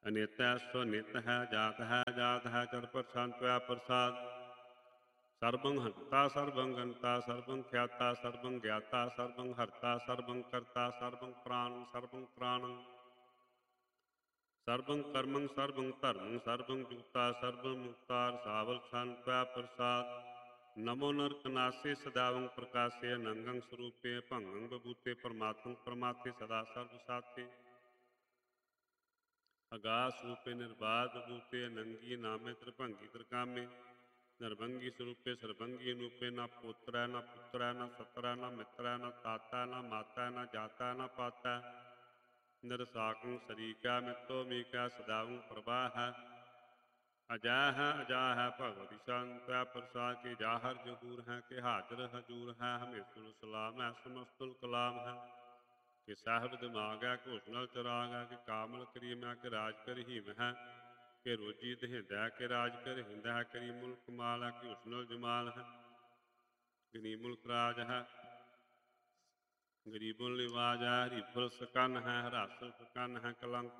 ਅਨਿਤ ਹੈ ਸੋ ਨਿਤ ਹੈ, ਜਾਤ ਹੈ ਜਾਤ ਹੈ, ਚਰ ਪ੍ਰਸ਼ਾਂਤ ਹੋਇਆ ਪ੍ਰਸਾਦ। ਸਰਬੰ ਹੰਤਾ ਸਰਬੰ ਗੰਤਾ ਸਰਬੰ ਖਿਆਤਾ ਸਰਬੰ ਗਿਆਤਾ ਸਰਬੰ ਹਰਤਾ ਸਰਬੰ ਕਰਤਾ ਸਰਬੰ ਪ੍ਰਾਣੰ ਸਰਬੰ ਤ੍ਰਾਣੰ ਸਰਬੰ ਕਰਮੰ ਸਰਬੰ ਧਰਮੰ ਸਰਬੰ ਜੁਗਤਾ ਸਰਬੰ ਮੁਕਤਾ ਰਸਾਵਲ ਛੰਤ ਹੋਇਆ ਪ੍ਰਸਾਦ। ਨਮੋ ਨਰਕਨਾਸੇ ਸਦਾਵੰ ਪ੍ਰਕਾਸ਼ੇ ਅਨੰਗੰ ਸਰੂਪੇ ਭੰਗੰ ਬਭੂਤੇ ਪਰਮਾਤਮੰ ਪਰਮਾਤੇ ਸਦਾ ਸਰਬ ਸਾਥੇ। ਆਗਾਸ ਰੂਪੇ ਨਿਰਬਾਧ ਬੂਤੇ ਅਨੰਗੀ ਨਾਮੇ ਤ੍ਰਿਭੰਗੀ ਤ੍ਰਿਕਾਮੇ। ਨਿਰਭੰਗੀ ਸਰੂਪੇ ਸਰਭੰਗੀ ਅਨੂਪੇ ਨਾ ਪੋਤਰੈ ਨਾ ਪੁੱਤਰੈ ਨਾ ਸਤਰੈ ਨਾ ਮਿੱਤਰੈ ਨਾ ਤਾਤੈ ਨਾ ਮਾਤੈ ਨਾ ਜਾਤੈ ਨਾ ਪਾਤੈ। ਨਿਰਸਾਕੰ ਸਰੀਕੈ ਮਿੱਤੋ ਮੀਕੈ ਸਦਾਵੰ ਪ੍ਰਵਾਹੈ। ਅਜੈ ਹੈ ਅਜਾ ਹੈ ਭਗਵਤੀ ਸ਼ੰਤ ਹੈ ਪ੍ਰਸਾਦ ਕੇ ਜਾਹਰ ਜਹੂਰ ਹੈ ਕਿ ਹਾਜ਼ਰ ਹਜੂਰ ਹੈ ਹਮੇਸ਼ੁਰ ਸਲਾਮ ਹੈ ਸਮਸਤੁਲ ਕਲਾਮ ਹੈ। ਕਿ ਸਾਹਿਬ ਦਿਮਾਗ ਹੈ ਘੋਸ਼ਣਲ ਚਰਾਗ ਹੈ ਕਿ ਕਾਮਲ ਕਰੀਮ ਹੈ ਕਿ ਰਾਜ ਕਰ ਹੀਮ ਹੈ। ਕਿ ਰੋਜੀ ਦਹਿੰਦਾ ਕਿ ਰਾਜ ਕਰ ਹਿੰਦਾ ਹੈ ਕਰੀ ਮੁਲਕ ਮਾਲ ਹੈ ਕਿ ਹੁਸਨਲ ਜਮਾਲ ਹੈ। ਗਨੀ ਮੁਲਕ ਰਾਜ ਹੈ ਗਰੀਬੁਲ ਨਿਵਾਜ ਹੈ ਹਰੀਫੁਲ ਸਕਨ ਹੈ ਹਰਾਸਲ ਸਕਨ ਹੈ ਕਲੰਕ